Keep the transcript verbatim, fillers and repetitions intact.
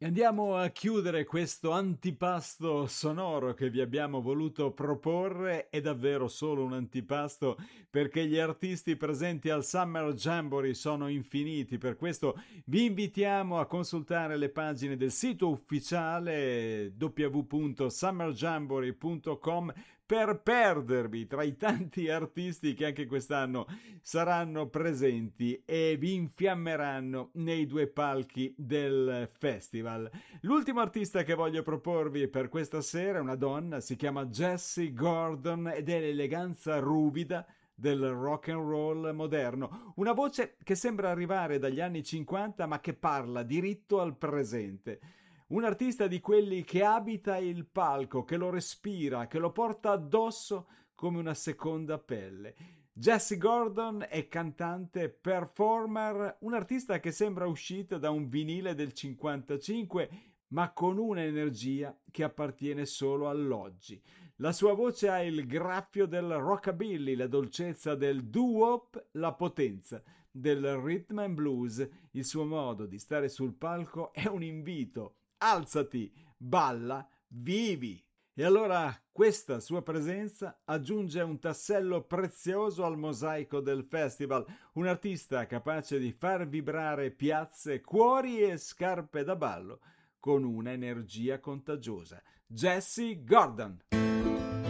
E andiamo a chiudere questo antipasto sonoro che vi abbiamo voluto proporre. È davvero solo un antipasto perché gli artisti presenti al Summer Jamboree sono infiniti. Per questo vi invitiamo a consultare le pagine del sito ufficiale w w w punto summer jamboree punto com per perdervi tra i tanti artisti che anche quest'anno saranno presenti e vi infiammeranno nei due palchi del festival. L'ultimo artista che voglio proporvi per questa sera è una donna, si chiama Jessie Gordon ed è l'eleganza ruvida del rock and roll moderno, una voce che sembra arrivare dagli anni cinquanta ma che parla diritto al presente. Un artista di quelli che abita il palco, che lo respira, che lo porta addosso come una seconda pelle. Jessie Gordon è cantante, performer, un artista che sembra uscita da un vinile del cinquantacinque, ma con un'energia che appartiene solo all'oggi. La sua voce ha il graffio del rockabilly, la dolcezza del doo-wop, la potenza del rhythm and blues. Il suo modo di stare sul palco è un invito. Alzati, balla, vivi! E allora questa sua presenza aggiunge un tassello prezioso al mosaico del festival, un artista capace di far vibrare piazze, cuori e scarpe da ballo con una energia contagiosa. Jessie Gordon.